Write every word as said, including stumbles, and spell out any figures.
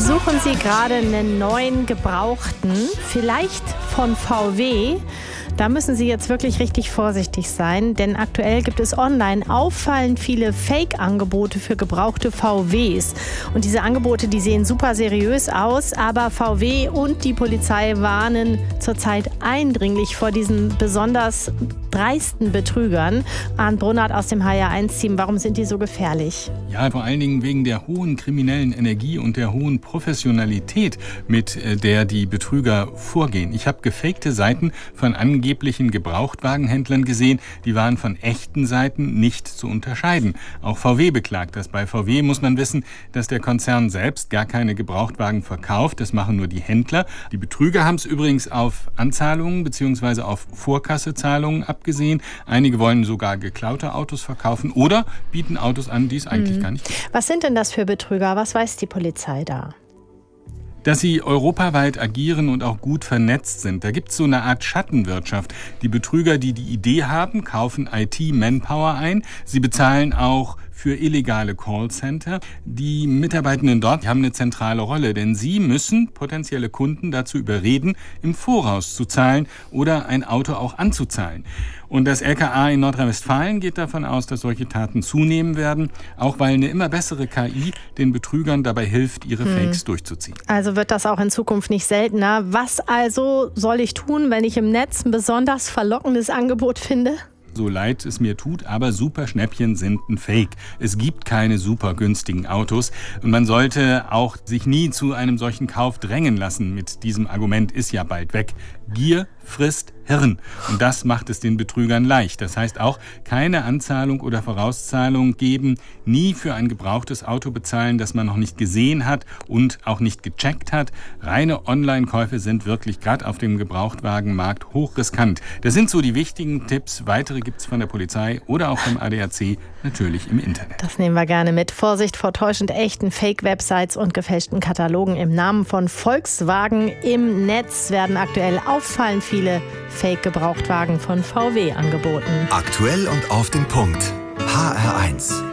Suchen Sie gerade einen neuen Gebrauchten, vielleicht von V W? Da müssen Sie jetzt wirklich richtig vorsichtig sein, denn aktuell gibt es online auffallend viele Fake-Angebote für gebrauchte V Ws. Und diese Angebote, die sehen super seriös aus, aber V W und die Polizei warnen zurzeit eindringlich vor diesen besonders dreisten Betrügern. Arndt Brunnert aus dem H R eins Team, warum sind die so gefährlich? Ja, vor allen Dingen wegen der hohen kriminellen Energie und der hohen Professionalität, mit der die Betrüger vorgehen. Ich habe gefakte Seiten von angeblichen Gebrauchtwagenhändlern gesehen, die waren von echten Seiten nicht zu unterscheiden. Auch V W beklagt das. Bei V W muss man wissen, dass der Konzern selbst gar keine Gebrauchtwagen verkauft. Das machen nur die Händler. Die Betrüger haben es übrigens auf Anzahlungen bzw. auf Vorkassezahlungen abgesehen. Einige wollen sogar geklaute Autos verkaufen oder bieten Autos an, die es eigentlich mhm. gar nicht gibt. Was sind denn das für Betrüger? Was weiß die Polizei da? Dass sie europaweit agieren und auch gut vernetzt sind. Da gibt es so eine Art Schattenwirtschaft. Die Betrüger, die die Idee haben, kaufen I T-Manpower ein. Sie bezahlen auch für illegale Callcenter. Die Mitarbeitenden dort haben eine zentrale Rolle, denn sie müssen potenzielle Kunden dazu überreden, im Voraus zu zahlen oder ein Auto auch anzuzahlen. Und das L K A in Nordrhein-Westfalen geht davon aus, dass solche Taten zunehmen werden, auch weil eine immer bessere K I den Betrügern dabei hilft, ihre hm. Fakes durchzuziehen. Also wird das auch in Zukunft nicht seltener. Was also soll ich tun, wenn ich im Netz ein besonders verlockendes Angebot finde? So leid es mir tut, aber Superschnäppchen sind ein Fake. Es gibt keine super günstigen Autos und man sollte auch sich nie zu einem solchen Kauf drängen lassen. Mit diesem Argument ist ja bald weg. Gier frisst Hirn und das macht es den Betrügern leicht. Das heißt auch, keine Anzahlung oder Vorauszahlung geben, nie für ein gebrauchtes Auto bezahlen, das man noch nicht gesehen hat und auch nicht gecheckt hat. Reine Online-Käufe sind wirklich gerade auf dem Gebrauchtwagenmarkt hochriskant. Das sind so die wichtigen Tipps. Weitere gibt's von der Polizei oder auch vom A D A C natürlich im Internet. Das nehmen wir gerne mit. Vorsicht vor täuschend echten Fake-Websites und gefälschten Katalogen. Im Namen von Volkswagen im Netz werden aktuell auffallend viele Fake-Gebrauchtwagen von V W angeboten. Aktuell und auf den Punkt. H R eins.